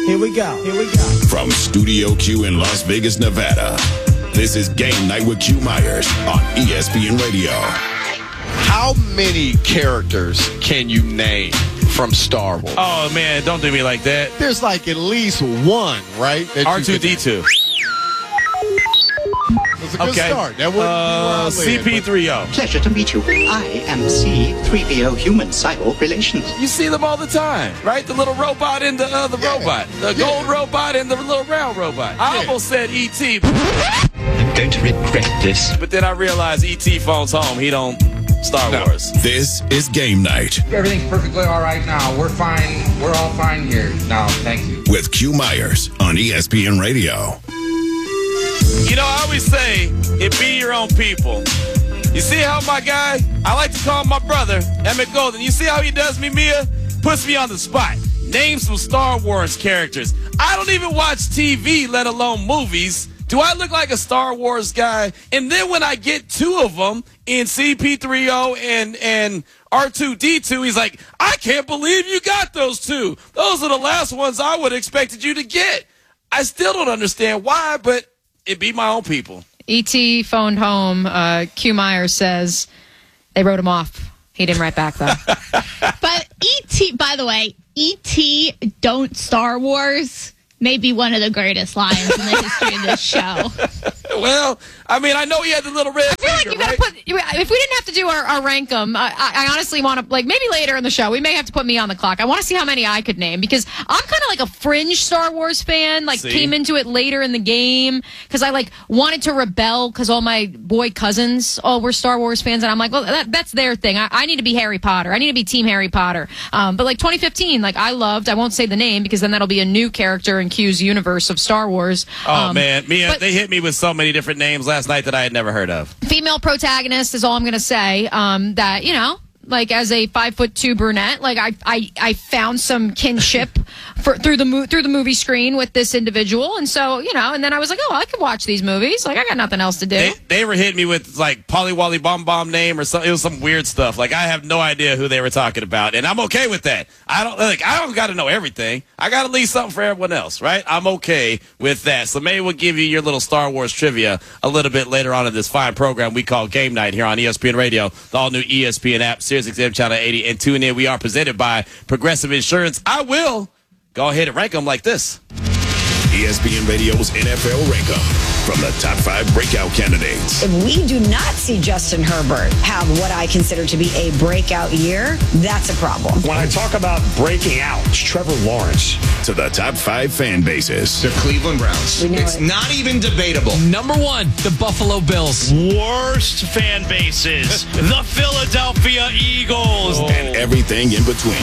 Here we go. From Studio Q in Las Vegas, Nevada, this is Game Night with Q Myers on ESPN Radio. How many characters can you name from Star Wars? Oh, man, don't do me like that. There's like at least one, right? R2-D2. That's a good start. That wouldn't be CP3O. Pleasure to meet you. I am C3PO Human Cyborg Relations. You see them all the time, right? The little robot and the robot. The gold robot and the little round robot. I almost said E.T. I'm going to regret this. But then I realized E.T. phones home. He don't Star Wars. This is Game Night Everything's perfectly all right now. We're fine. We're all fine here. No, thank you. with Q Myers on ESPN Radio. You know, I always say, it be your own people. You see how my guy, I like to call him my brother, Emmett Golden. You see how he does me, Mia? Puts me on the spot. Name some Star Wars characters. I don't even watch TV, let alone movies. Do I look like a Star Wars guy? And then when I get two of them in CP3O and R2-D2, he's like, I can't believe you got those two. Those are the last ones I would have expected you to get. I still don't understand why, but it be my own people. E.T. phoned home. Q Myers says they wrote him off. He didn't write back, though. But E.T., by the way, E.T. Don't Star Wars may be one of the greatest lines in the history of this show. Well, I mean, I know he had the little red I feel like finger, you got to right? put. If we didn't have to do our rank 'em, I honestly want to, like, maybe later in the show, we may have to put me on the clock. I want to see how many I could name because I'm kind of like a fringe Star Wars fan. Like, came into it later in the game because I like wanted to rebel because all my boy cousins all were Star Wars fans, and I'm like, well, that's their thing. I need to be Harry Potter. I need to be Team Harry Potter. But like 2015, like I won't say the name because then that'll be a new character in Q's universe of Star Wars. Oh man, Mia, they hit me with so many different names last night that I had never heard of. Female protagonist is all I'm going to say. That, you know, like as a 5'2" brunette, like I found some kinship through the movie screen with this individual, and so, you know, and then I was like, oh, I could watch these movies. Like I got nothing else to do. They were hitting me with like Polly Wally Bomb Bomb name or something. It was some weird stuff. Like I have no idea who they were talking about, and I'm okay with that. I don't got to know everything. I got to leave something for everyone else, right? I'm okay with that. So maybe we'll give you your little Star Wars trivia a little bit later on in this fine program we call Game Night here on ESPN Radio, the all new ESPN app, Sirius XM Channel 80, and tune in. We are presented by Progressive Insurance. I will go ahead and rank them like this. ESPN Radio's NFL Rank-Up from the top 5 breakout candidates. If we do not see Justin Herbert have what I consider to be a breakout year, that's a problem. When I talk about breaking out, it's Trevor Lawrence. To the top 5 fan bases. The Cleveland Browns. It's not even debatable. Number 1, the Buffalo Bills. Worst fan bases, the Philadelphia Eagles. And everything in between.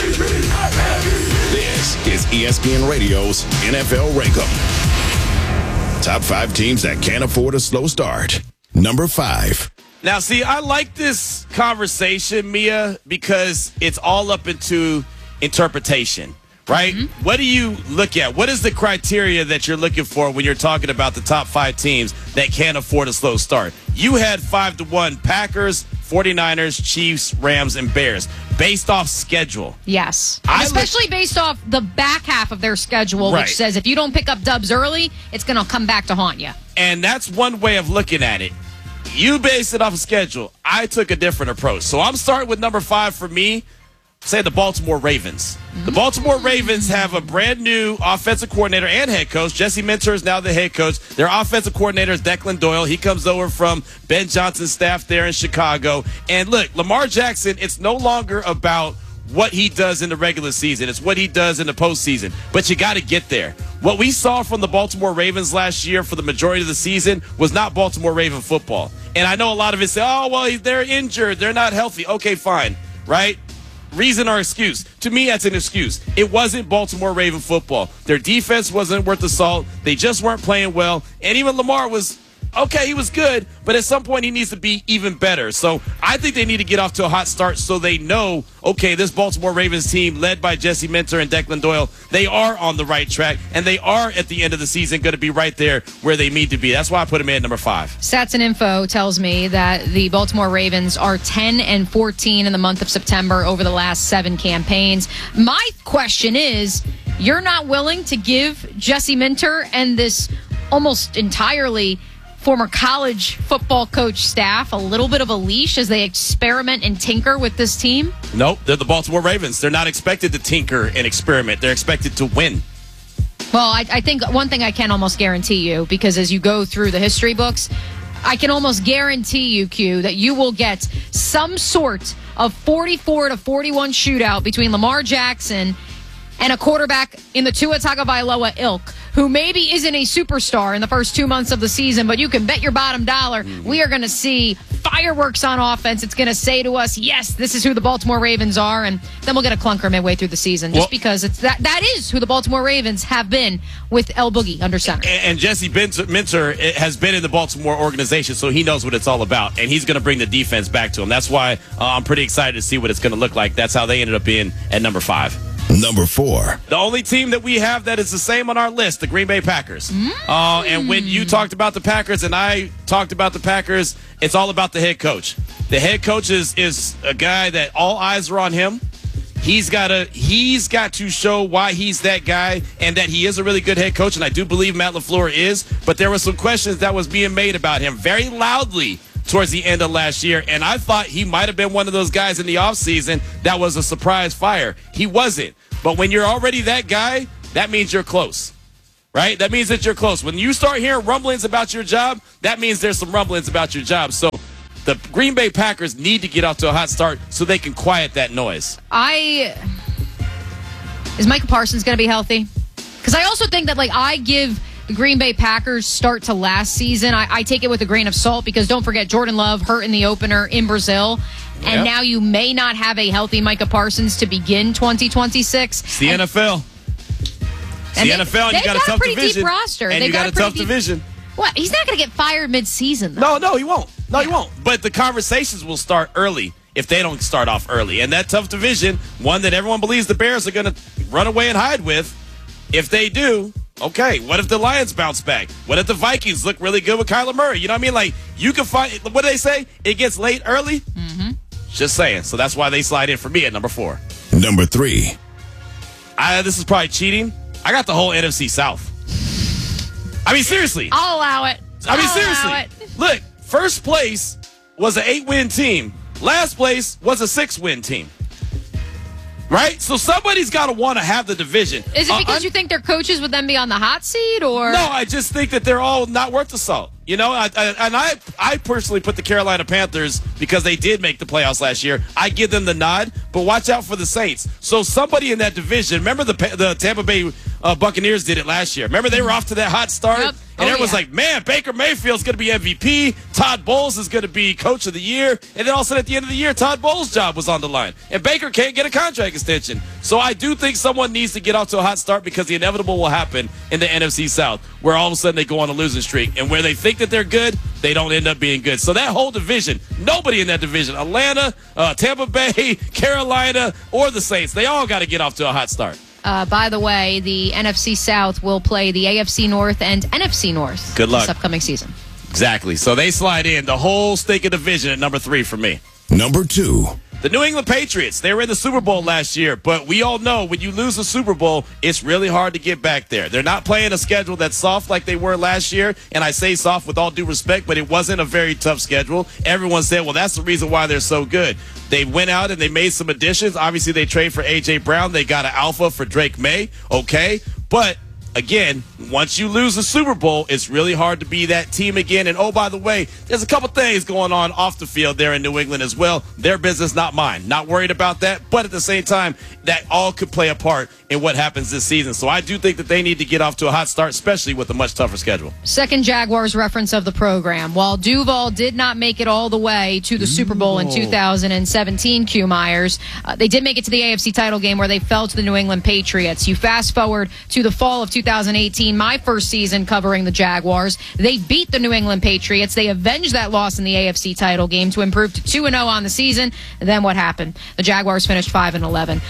This is ESPN Radio's NFL Rank-Up. Top 5 teams that can't afford a slow start. Number 5. Now, see, I like this conversation, Mia, because it's all up into interpretation, right? Mm-hmm. What do you look at? What is the criteria that you're looking for when you're talking about the top 5 teams that can't afford a slow start? You had 5-1 Packers, 49ers, Chiefs, Rams, and Bears based off schedule. Yes. Especially based off the back half of their schedule, right, which says if you don't pick up dubs early, it's going to come back to haunt you. And that's one way of looking at it. You base it off of schedule. I took a different approach. So I'm starting with number 5 for me. Say the Baltimore Ravens. Mm-hmm. The Baltimore Ravens have a brand new offensive coordinator and head coach. Jesse Minter is now the head coach. Their offensive coordinator is Declan Doyle. He comes over from Ben Johnson's staff there in Chicago. And look, Lamar Jackson, it's no longer about what he does in the regular season. It's what he does in the postseason. But you got to get there. What we saw from the Baltimore Ravens last year for the majority of the season was not Baltimore Raven football. And I know a lot of it say, oh, well, they're injured. They're not healthy. Okay, fine, right? Reason or excuse. To me, that's an excuse. It wasn't Baltimore Raven football. Their defense wasn't worth the salt. They just weren't playing well. And even Lamar was, okay, he was good, but at some point he needs to be even better. So I think they need to get off to a hot start so they know, okay, this Baltimore Ravens team led by Jesse Minter and Declan Doyle, they are on the right track, and they are at the end of the season going to be right there where they need to be. That's why I put them in at number 5. Stats and Info tells me that the Baltimore Ravens are 10-14 in the month of September over the last 7 campaigns. My question is, you're not willing to give Jesse Minter and this almost entirely former college football coach staff a little bit of a leash as they experiment and tinker with this team? Nope, they're the Baltimore Ravens. They're not expected to tinker and experiment. They're expected to win. Well, I think one thing I can almost guarantee you, because as you go through the history books, I can almost guarantee you, Q, that you will get some sort of 44-41 shootout between Lamar Jackson and a quarterback in the Tua Tagovailoa ilk, who maybe isn't a superstar in the first 2 months of the season, but you can bet your bottom dollar we are going to see fireworks on offense. It's going to say to us, yes, this is who the Baltimore Ravens are, and then we'll get a clunker midway through the season, just because it's that is who the Baltimore Ravens have been with El Boogie under center. And Jesse Minter has been in the Baltimore organization, so he knows what it's all about, and he's going to bring the defense back to him. That's why I'm pretty excited to see what it's going to look like. That's how they ended up being at number 5. Number 4. The only team that we have that is the same on our list, the Green Bay Packers. And when you talked about the Packers and I talked about the Packers, it's all about the head coach. The head coach is a guy that all eyes are on him. He's got to show why he's that guy and that he is a really good head coach, and I do believe Matt LaFleur is, but there were some questions that was being made about him very loudly towards the end of last year, and I thought he might have been one of those guys in the offseason that was a surprise fire. He wasn't. But when you're already that guy, that means you're close, right? That means that you're close. When you start hearing rumblings about your job, that means there's some rumblings about your job. So the Green Bay Packers need to get off to a hot start so they can quiet that noise. Is Micah Parsons going to be healthy? Because I also think that, I give the Green Bay Packers start to last season, I take it with a grain of salt, because don't forget, Jordan Love hurt in the opener in Brazil. And now you may not have a healthy Micah Parsons to begin 2026. It's the NFL. It's the NFL, and you got a tough pretty division. Deep roster. And you got a tough division. What? He's not going to get fired mid-season, though. No, he won't. He won't. But the conversations will start early if they don't start off early. And that tough division, one that everyone believes the Bears are going to run away and hide with, if they do, okay, what if the Lions bounce back? What if the Vikings look really good with Kyler Murray? You know what I mean? You can find, what do they say? It gets late early? Mm-hmm. Just saying. So that's why they slide in for me at number 4. Number 3. This is probably cheating. I got the whole NFC South. I mean, seriously. I'll allow it. Seriously. Look, first place was an 8-win team. Last place was a 6-win team. Right? So somebody's got to want to have the division. Is it because you think their coaches would then be on the hot seat, or? No, I just think that they're all not worth the salt. You know, I personally put the Carolina Panthers, because they did make the playoffs last year. I give them the nod, but watch out for the Saints. So somebody in that division, remember the Tampa Bay Buccaneers did it last year. Remember they were off to that hot start? Yep. And everyone's like, man, Baker Mayfield's going to be MVP. Todd Bowles is going to be Coach of the Year. And then all of a sudden at the end of the year, Todd Bowles' job was on the line. And Baker can't get a contract extension. So I do think someone needs to get off to a hot start, because the inevitable will happen in the NFC South, where all of a sudden they go on a losing streak. And where they think that they're good, they don't end up being good. So that whole division, nobody in that division, Atlanta, Tampa Bay, Carolina, or the Saints, they all got to get off to a hot start. By the way, the NFC South will play the AFC North and NFC North Good luck this upcoming season. Exactly. So they slide in the whole stinking division at number 3 for me. Number 2. The New England Patriots, they were in the Super Bowl last year, but we all know when you lose the Super Bowl, it's really hard to get back there. They're not playing a schedule that's soft like they were last year, and I say soft with all due respect, but it wasn't a very tough schedule. Everyone said, well, that's the reason why they're so good. They went out and they made some additions. Obviously, they traded for A.J. Brown. They got an alpha for Drake May, okay, but again, once you lose the Super Bowl, it's really hard to be that team again. And, oh, by the way, there's a couple things going on off the field there in New England as well. Their business, not mine. Not worried about that. But at the same time, that all could play a part in what happens this season. So I do think that they need to get off to a hot start, especially with a much tougher schedule. Second Jaguars reference of the program. While Duval did not make it all the way to the Super Bowl in 2017, Q Myers, they did make it to the AFC title game where they fell to the New England Patriots. You fast forward to the fall of 2018, my first season covering the Jaguars. They beat the New England Patriots. They avenged that loss in the AFC title game to improve to 2-0 on the season. And then what happened? The Jaguars finished 5-11.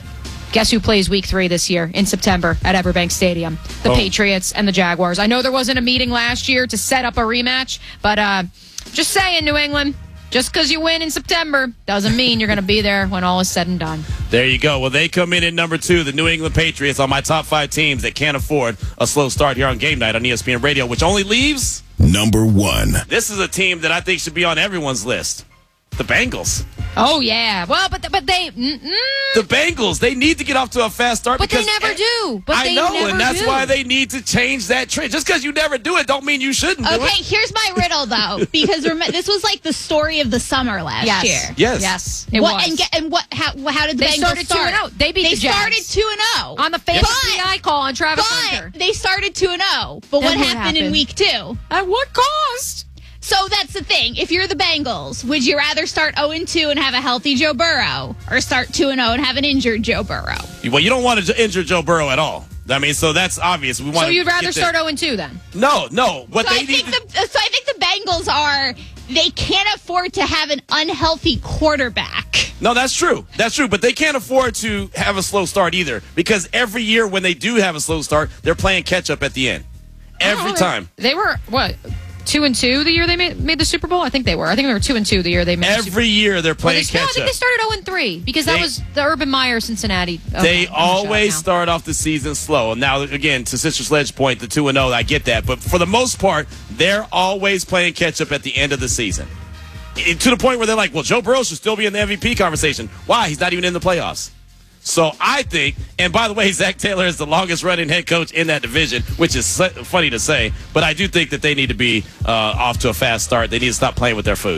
Guess who plays week 3 this year in September at Everbank Stadium? The Patriots and the Jaguars. I know there wasn't a meeting last year to set up a rematch, but just saying, New England, Just because you win in September doesn't mean you're going to be there when all is said and done. There you go. Well, they come in at number 2, the New England Patriots, on my top 5 teams that can't afford a slow start here on Game Night on ESPN Radio, which only leaves number 1. This is a team that I think should be on everyone's list. The Bengals. Oh, yeah. Well, but they... The Bengals, they need to get off to a fast start. But they never do. I know, and that's why they need to change that trend. Just because you never do it don't mean you shouldn't do it. Okay, here's my riddle, though, because this was like the story of the summer last year. Yes. It was. How did the Bengals start? 2-0. They beat the Jags. Started 2-0. On the famous PI call on Travis Hunter. They started 2-0. But what happened in week 2? At what cost? So that's the thing. If you're the Bengals, would you rather start 0-2 and have a healthy Joe Burrow or start 2-0 and have an injured Joe Burrow? Well, you don't want to injure Joe Burrow at all. I mean, so that's obvious. We want. So you'd rather start 0-2 then? No. So I think the Bengals they can't afford to have an unhealthy quarterback. No, that's true. That's true. But they can't afford to have a slow start either, because every year when they do have a slow start, they're playing catch up at the end. Every time. They were, 2-2 the year they made the Super Bowl? I think they were. I think they were 2-2 the year they made the Super Bowl. Every year they're playing catch up. I think they started 0-3 because that was the Urban Meyer Cincinnati. They always start off the season slow. And now, again, to Sister Sledge's point, the 2-0, I get that. But for the most part, they're always playing catch up at the end of the season. To the point where they're like, well, Joe Burrow should still be in the MVP conversation. Why? He's not even in the playoffs. So I think, and by the way, Zach Taylor is the longest running head coach in that division, which is funny to say, but I do think that they need to be off to a fast start. They need to stop playing with their food.